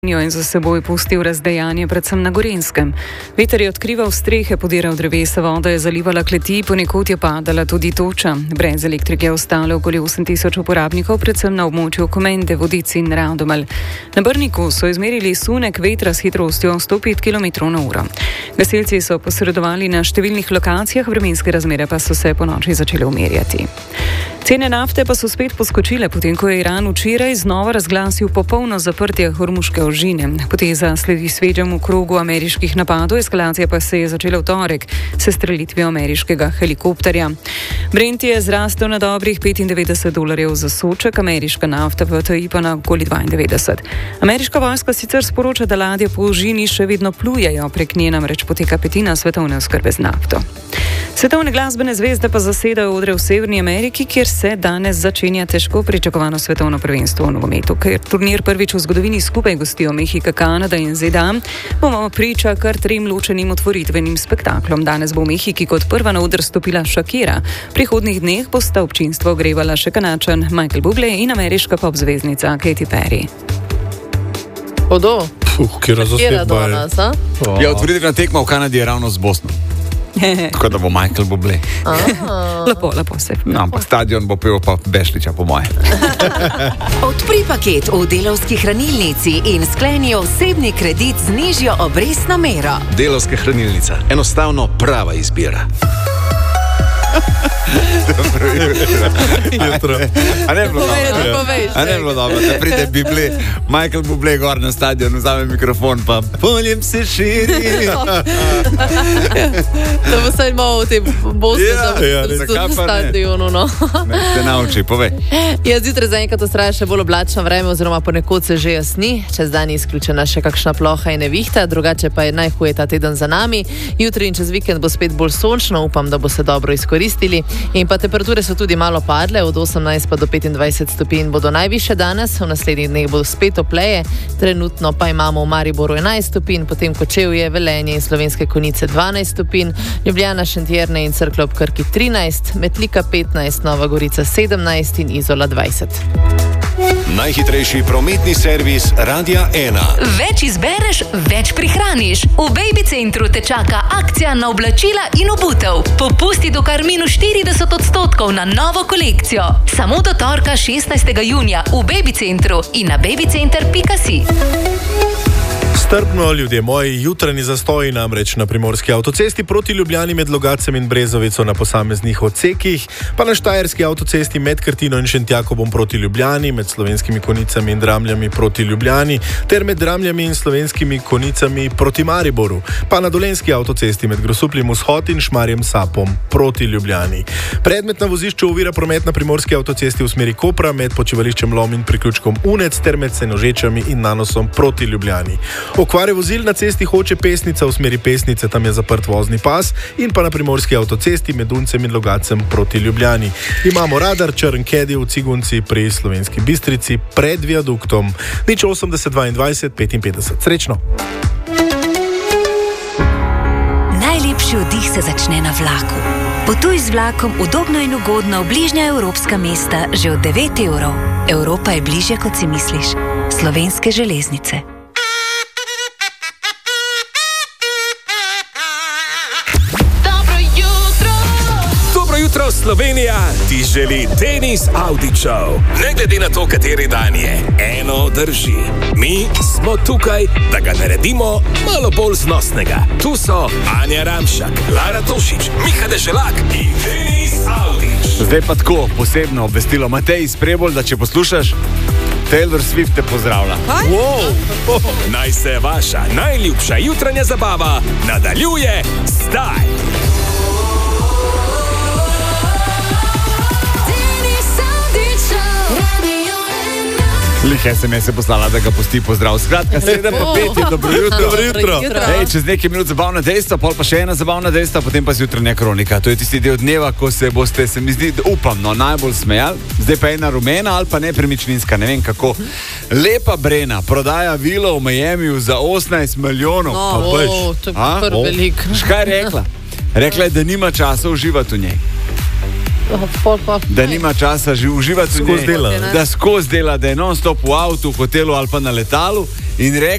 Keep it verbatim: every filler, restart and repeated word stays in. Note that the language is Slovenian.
in za seboj pustil razdejanje predvsem na Gorenjskem. Veter je odkrival strehe, podiral drevesa, voda je zalivala kleti, ponekod je padala tudi toča. Brez elektrike je ostalo okoli osem tisoč uporabnikov, predvsem na območju Komende, Vodic in Radomelj. Na Brniku so izmerili sunek vetra s hitrostjo sto pet kilometrov na uro. Gasilci so posredovali na številnih lokacijah, vremenske razmere pa so se po noči začele umirjati. Cene nafte pa so spet poskočile, potem ko je Iran včeraj znova razglasil popolno zaprtje hormuške ožine. Poteza sledi svežemu krogu ameriških napadov, eskalacija pa se je začela v torek s strelitvijo ameriškega helikopterja. Brent je zrastel na dobrih petindevetdeset dolarjev za sodček, ameriška nafta v T I pa na okoli dvaindevetdeset. Ameriška vojska sicer sporoča, da ladje po ožini še vedno plujejo, prek nje namreč poteka petina svetovne oskrbe z nafto. Svetovne glasbene zvezde pa zasedajo odre v Severni Ameriki, kjer se danes začenja težko pričakovano svetovno prvenstvo v nogometu. Ker turnir prvič v zgodovini skupaj gostijo Mehika, Kanada in Z D A, bomo priča kar trem ločenim otvoritvenim spektaklom. Danes bo v Mehiki kot prva na oder stopila Shakira. V prihodnjih dneh bosta občinstvo ogrevala še Kanačan Michael Bublé in ameriška pop zvezdnica Katy Perry. Odo? Puh, kjera zasedba je. Nas, ja, otvoritvena tekma v Kanadi je ravno z Bosno. Tako da bo Michael Bublé. Lepo, lepo se. No, ampak stadion bo pel pa Bešliča, po moje. Odpri paket v Delavski hranilnici in skleni osebni kredit z nižjo obrestno mero. Delavska hranilnica. Enostavno prava izbira. Dobro jutro. A ne bilo dobro? A ne bilo dobro, da pride Bublé, Michael Bublé gor na stadion, vzame mikrofon pa poljem se širi. Da bo saj malo v tem Bosni, Ja, da ja, bo zakaj pa ne? stadionu, no. Ne, te nauči, povej. Ja, zjutraj zaenkrat ostaja še bolj oblačno vreme, oziroma ponekod se že jasni. Čez dan je izključena še kakšna ploha in nevihta, drugače pa je najhuje ta teden za nami. Jutri in čez vikend bo spet bolj sončno, upam, da bo se dobro izkoristili. In pa temperature so tudi malo padle, od osemnajst pa do petindvajset stopinj bodo najvišje danes, v naslednjih dneh bodo spet topleje. Trenutno pa imamo v Mariboru enajst stopinj, potem Kočevje, Velenje in Slovenske Konjice dvanajst stopinj, Ljubljana, Šentjerne in Cerklje ob Krki trinajst, Metlika petnajst, Nova Gorica sedemnajst in Izola dvajset. Najhitrejši prometni servis Radia ena. Več izbereš, več prihraniš. V Baby Centru te čaka akcija na oblačila in obutev. Popusti do kar minus štirideset odstotkov na novo kolekcijo. Samo do torka šestnajstega junija v Baby Centru in na babycenter pika si. Strpno, ljudje moji, jutranji zastoji namreč na primorski avtocesti proti Ljubljani med Logacem in Brezovico na posameznih odsekih, pa na štajerski avtocesti med Krtino in Šentjakobom proti Ljubljani, med Slovenskimi Konjicami in Dramljami proti Ljubljani, ter med Dramljami in Slovenskimi Konjicami proti Mariboru, pa na dolenjski avtocesti med Grosupljem vzhod in Šmarjem Sapom proti Ljubljani. Predmet na vozišču ovira promet na primorski avtocesti v smeri Kopra med počivališčem Lom in priključkom Unec ter med Senožečami in Nanosom proti Ljubljani. Okvare vozil na cesti Hoče Pesnica v smeri Pesnice, tam je zaprt vozni pas, in pa na primorski avtocesti med Uncem in Logacem proti Ljubljani. Imamo radar Črnkedi v Cigunci pri Slovenski Bistrici pred viaduktom. Nič osemdeset dvaindvajset petinpetdeset. Srečno! Najlepši oddih se začne na vlaku. Potuj z vlakom udobno in ugodno v bližnja evropska mesta že od devet evrov. Evropa je bližje, kot si misliš. Slovenske železnice. Jutro Slovenija ti želi Denis Avdićev. Ne glede na to, kateri dan je, eno drži. Mi smo tukaj, da ga naredimo malo bolj znosnega. Tu so Anja Ramšak, Lara Tošič, Miha Deželak in Denis Avdić. Zdaj pa tako, posebno obvestilo. Matej iz Prebolj, da če poslušaš, Taylor Swift te pozdravlja. Wow. Naj se vaša najljubša jutranja zabava nadaljuje zdaj. Lih es em es je poslala, da ga pusti pozdrav. Skratka, sedem pa pet je dobro jutro. Dobro jutro. Ej, čez nekaj minut zabavna dejstva, pol pa še ena zabavna dejstva, potem pa zjutranja kronika. To je tisti del dneva, ko se boste, se mi zdi, upam, no, najbolj smejali. Zdaj pa ena rumena ali pa nepremičninska, ne vem kako. Lepa Brena prodaja vilo v Miamiju za osemnajst milijonov. No, o, to je kar veliko. Škaj je rekla? Rekla je, da nima časa uživati v njej. Pol, pol. Da nima časa že uživati v njej, Skozi dela. da skozi dela, da je non-stop v avtu, v hotelu ali pa na letalu in rekla,